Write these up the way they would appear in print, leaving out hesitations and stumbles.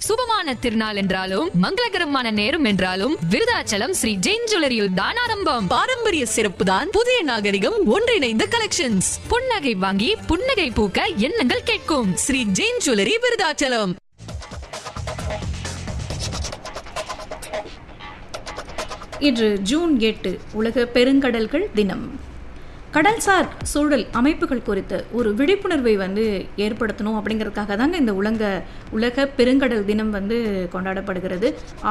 சுபமான திருநாள் என்றாலும் மங்களகரமான நேரம் என்றாலும் விருதாச்சலம் ஸ்ரீ ஜெயின் ஜுவல்லரியில் தான் ஆரம்பம். பாரம்பரிய சிறப்பு தான் புதிய நாகரிகம் ஒன்றிணைந்த கலெக்ஷன்ஸ். புன்னகை வாங்கி புன்னகை பூக்க எண்ணங்கள் கேட்கும். ஸ்ரீ ஜெயின் ஜுவல்லரி விருதாச்சலம். இன்று ஜூன் 8 உலக பெருங்கடல்கள் தினம். கடல்சார் சூழல் அமைப்புகள் குறித்து ஒரு விழிப்புணர்வை ஏற்படுத்தணும் அப்படிங்கிறதுக்காக தாங்க இந்த உலக பெருங்கடல் தினம் கொண்டாடப்படுகிறது.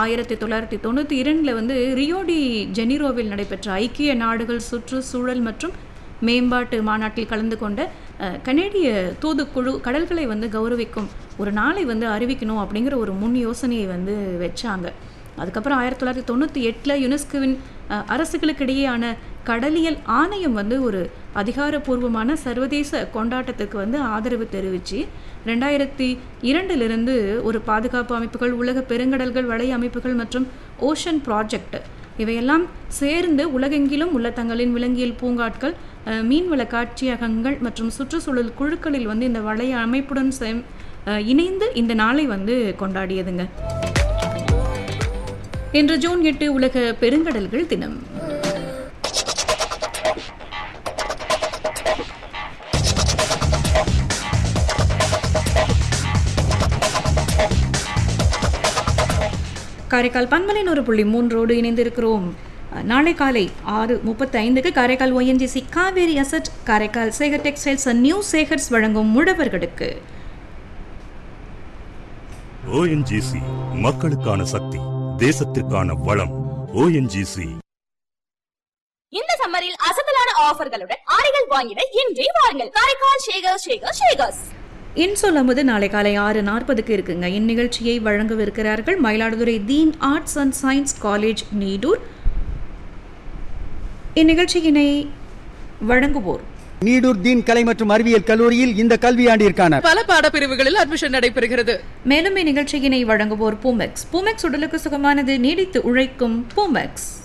1992 ரியோ டி ஜெனிரோவில் நடைபெற்ற ஐக்கிய நாடுகள் சுற்றுச்சூழல் மற்றும் மேம்பாட்டு மாநாட்டில் கலந்து கொண்ட கனேடிய தூதுக்குழு கடல்களை கௌரவிக்கும் ஒரு நாளை அறிவிக்கணும் அப்படிங்கிற ஒரு முன் யோசனையை வச்சாங்க. அதுக்கப்புறம் 1998 யுனெஸ்கோவின் அரசுகளுக்கிடையேயான கடலியல் ஆணையம் ஒரு அதிகாரப்பூர்வமான சர்வதேச கொண்டாட்டத்துக்கு ஆதரவு தெரிவித்து 2002 ஒரு பாதுகாப்பு அமைப்புகள், உலக பெருங்கடல்கள் வளைய அமைப்புகள் மற்றும் ஓஷன் ப்ராஜெக்ட் இவையெல்லாம் சேர்ந்து உலகெங்கிலும் உள்ள தங்களின் விலங்கியல் பூங்காட்கள், மீன்வள காட்சியகங்கள் மற்றும் சுற்றுச்சூழல் குழுக்களில் இந்த வளைய அமைப்புடன் இணைந்து இந்த நாளை கொண்டாடியதுங்க. இன்று ஜூன் 8 உலக பெருங்கடல்கள் தினம். காரைக்கால் பண்பலை 1.3 இணைந்திருக்கிறோம். நாளை காலை 6:35 Karaikal ONGC Kaveri asset, Karaikal Sekar textiles new Sekar's வழங்கும் முழவர்களுக்கு. ONGC மக்களுக்கான சக்தி, தேசத்திற்கான வளம். ONGC. இந்த சம்மரில் அசத்தலான ஆஃபர்களுடன் ஆடைகள் வாங்கிட இன்றே வாருங்கள். காரைக்கால் ஷேகர்ஸ். இன்சொல் அமுது நாளை காலை 6:40 இருக்குங்க. இந்நிகழ்ச்சியை வழங்கவிருக்கிறார்கள் மயிலாடுதுறை தீன் arts and science college Needur. இந்நிகழ்ச்சியினை வழங்குவோர் நீடூர் தீன் கலை மற்றும் அறிவியல் கல்லூரியில் இந்த கல்வியாண்டிற்கான பல பாடப்பிரிவுகளில் அட்மிஷன் நடைபெறுகிறது. மேலும் இந்நிகழ்ச்சியினை வழங்குவோர் பூமெக்ஸ். பூமெக்ஸ் உடலுக்கு சுகமானது, நீடித்து உழைக்கும் பூமெக்ஸ்.